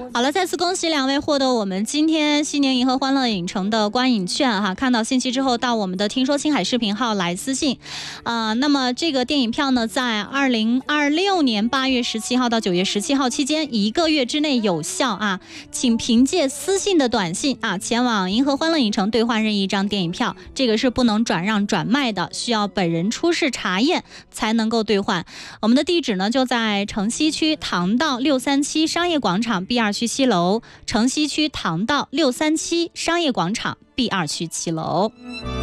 好了，再次恭喜2位获得我们今天西宁银河欢乐影城的观影券哈！看到信息之后，到我们的听说青海视频号来私信。那么这个电影票呢，在2026年8月17号到9月17号期间1个月之内有效啊，请凭借私信的短信啊，前往银河欢乐影城兑换任意一张电影票，这个是不能转让转卖的，需要本人出示查验才能够兑换。我们的地址呢就在城西区唐道637商业广场 B2区7楼，城西区唐道637商业广场 B2区7楼。